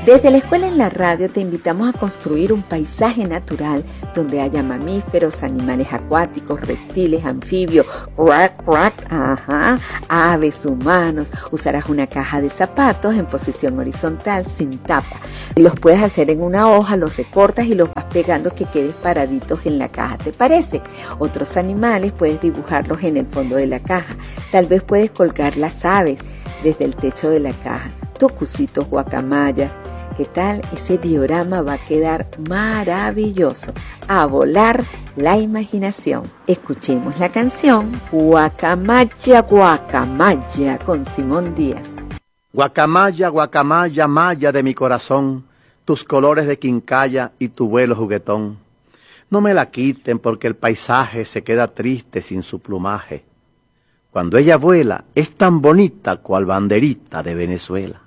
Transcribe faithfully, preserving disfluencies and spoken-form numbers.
Desde la Escuela en la Radio te invitamos a construir un paisaje natural donde haya mamíferos, animales acuáticos, reptiles, anfibios, quack, quack, ajá, aves, humanos. Usarás una caja de zapatos en posición horizontal sin tapa. Los puedes hacer en una hoja, los recortas y los vas pegando que queden paraditos en la caja, ¿te parece? Otros animales puedes dibujarlos en el fondo de la caja. Tal vez puedes colgar las aves desde el techo de la caja. Tocucitos, guacamayas. ¿Qué tal? Ese diorama va a quedar maravilloso. A volar la imaginación. Escuchemos la canción Guacamaya, Guacamaya con Simón Díaz. Guacamaya, guacamaya, maya de mi corazón, tus colores de quincalla y tu vuelo juguetón. No me la quiten porque el paisaje se queda triste sin su plumaje. Cuando ella vuela es tan bonita cual banderita de Venezuela.